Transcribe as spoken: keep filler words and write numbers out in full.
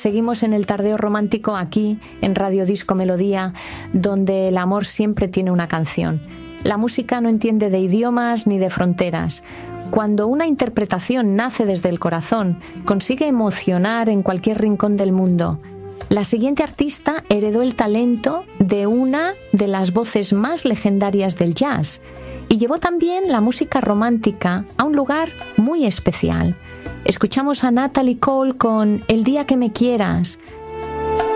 seguimos en el tardeo romántico aquí en Radio Disco Melodía, donde el amor siempre tiene una canción. La música no entiende de idiomas ni de fronteras. Cuando una interpretación nace desde el corazón, consigue emocionar en cualquier rincón del mundo. La siguiente artista heredó el talento de una de las voces más legendarias del jazz y llevó también la música romántica a un lugar muy especial. Escuchamos a Natalie Cole con El día que me quieras,